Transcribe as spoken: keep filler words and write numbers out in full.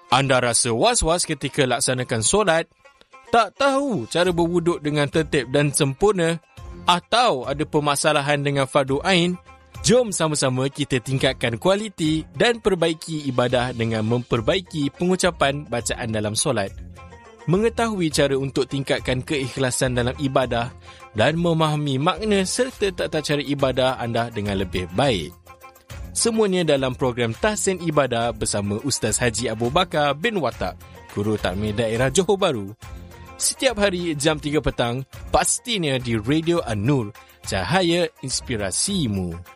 Anda rasa was-was ketika laksanakan solat? Tak tahu cara berwuduk dengan tertib dan sempurna? Atau ada permasalahan dengan fardu ain? Jom sama-sama kita tingkatkan kualiti dan perbaiki ibadah dengan memperbaiki pengucapan bacaan dalam solat. Mengetahui cara untuk tingkatkan keikhlasan dalam ibadah dan memahami makna serta tata cara ibadah anda dengan lebih baik. Semuanya dalam program Tahsin Ibadah bersama Ustaz Haji Abu Bakar bin Watak, Guru Takmir Daerah Johor Bahru. Setiap hari jam tiga petang, pastinya di Radio An-Nur, cahaya inspirasimu.